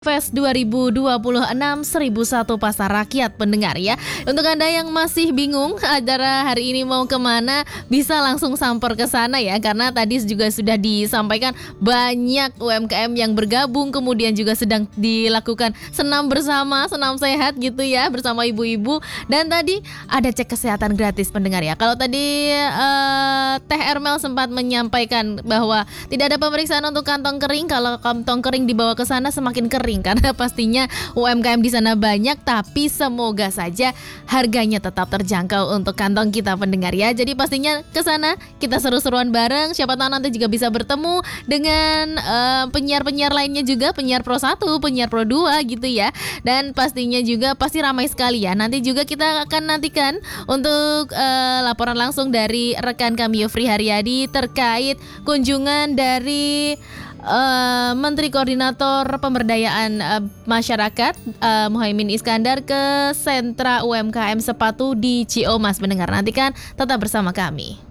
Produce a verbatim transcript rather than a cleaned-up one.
Fest dua ribu dua puluh enam seribu satu Pasar Rakyat pendengar ya. Untuk Anda yang masih bingung acara hari ini mau kemana, bisa langsung samper ke sana ya. Karena tadi juga sudah disampaikan banyak U M K M yang bergabung, kemudian juga sedang dilakukan senam bersama, senam sehat gitu ya bersama ibu-ibu. Dan tadi ada cek kesehatan gratis pendengar ya. Kalau tadi uh, Teh Ermel sempat menyampaikan bahwa tidak ada pemeriksaan untuk kantong kering. Kalau kantong kering dibawa ke sana semakin kering karena pastinya U M K M di sana banyak, tapi semoga saja harganya tetap terjangkau untuk kantong kita pendengar ya. Jadi pastinya ke sana kita seru-seruan bareng, siapa tahu nanti juga bisa bertemu dengan uh, penyiar-penyiar lainnya juga, penyiar Pro satu, penyiar Pro dua gitu ya. Dan pastinya juga pasti ramai sekali ya. Nanti juga kita akan nantikan untuk uh, laporan langsung dari rekan kami Yofri Haryadi terkait kunjungan dari Uh, Menteri Koordinator Pemberdayaan uh, Masyarakat uh, Muhaimin Iskandar ke sentra U M K M sepatu di Ciamis mendengar. Nantikan tetap bersama kami.